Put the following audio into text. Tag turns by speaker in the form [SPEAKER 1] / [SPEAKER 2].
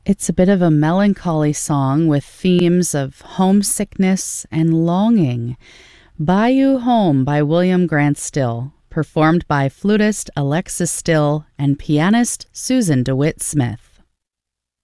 [SPEAKER 1] It's a bit of a melancholy song with themes of homesickness and longing. Buy You Home by William Grant Still, performed by flutist Alexis Still and pianist Susan DeWitt Smith.